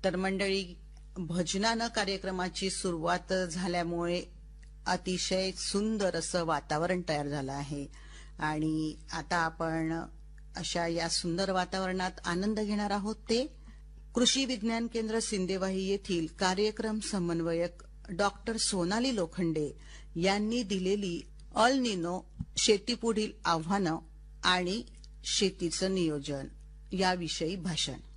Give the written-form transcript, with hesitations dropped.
तर मंडळी, भजनानं कार्यक्रमाची सुरुवात झाल्यामुळे अतिशय सुंदर असं वातावरण तयार झालं आहे आणि आता आपण अशा या सुंदर वातावरणात आनंद घेणार आहोत ते कृषी विज्ञान केंद्र सिंदेवाही येथील कार्यक्रम समन्वयक डॉक्टर सोनाली लोखंडे यांनी दिलेली अल निनो शेतीपुढील आव्हानं आणि शेतीचं नियोजन याविषयी भाषण.